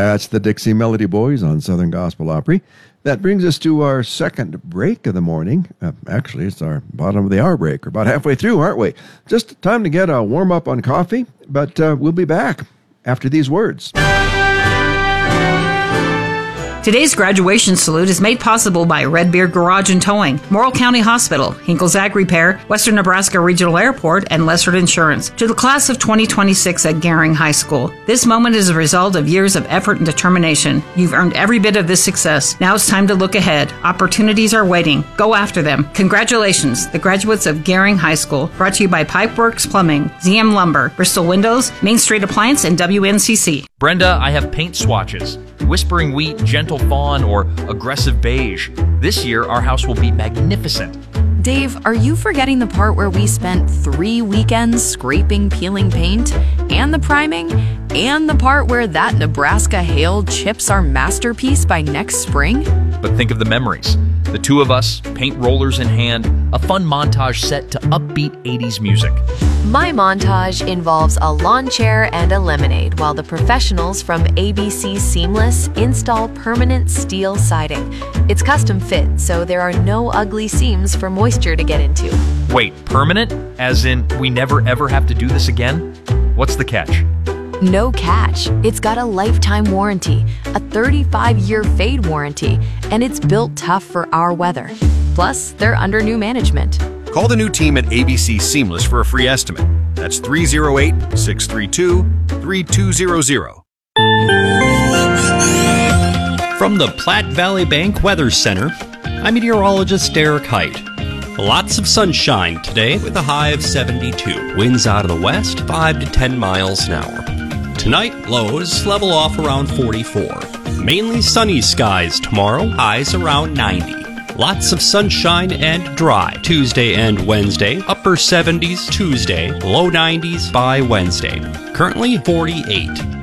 That's the Dixie Melody Boys on Southern Gospel Opry. That brings us to our second break of the morning. Actually, it's our bottom of the hour break. We're about halfway through, aren't we? Just time to get a warm-up on coffee, but we'll be back after these words. Today's graduation salute is made possible by Red Beard Garage and Towing, Morrill County Hospital, Hinkles Ag Repair, Western Nebraska Regional Airport, and Lessard Insurance to the class of 2026 at Gering High School. This moment is a result of years of effort and determination. You've earned every bit of this success. Now it's time to look ahead. Opportunities are waiting. Go after them. Congratulations, the graduates of Gering High School. Brought to you by Pipeworks Plumbing, ZM Lumber, Bristol Windows, Main Street Appliance, and WNCC. Brenda, I have paint swatches. Whispering Wheat, Gentle Fawn, or Aggressive Beige. This year, our house will be magnificent. Dave, are you forgetting the part where we spent 3 weekends scraping, peeling paint, and the priming, and the part where that Nebraska hail chips our masterpiece by next spring? But think of the memories. The two of us, paint rollers in hand, a fun montage set to upbeat 80s music. My montage involves a lawn chair and a lemonade, while the professionals from ABC Seamless install permanent steel siding. It's custom fit, so there are no ugly seams for moisture to get into. Wait, permanent? As in, we never ever have to do this again? What's the catch? No catch. It's got a lifetime warranty, a 35-year fade warranty, and it's built tough for our weather. Plus, they're under new management. Call the new team at ABC Seamless for a free estimate. That's 308-632-3200. From the Platte Valley Bank Weather Center, I'm meteorologist Derek Height. Lots of sunshine today with a high of 72. Winds out of the west, 5 to 10 miles an hour. Tonight, lows level off around 44. Mainly sunny skies tomorrow, highs around 90. Lots of sunshine and dry Tuesday and Wednesday. Upper 70s Tuesday, low 90s by Wednesday. Currently 48.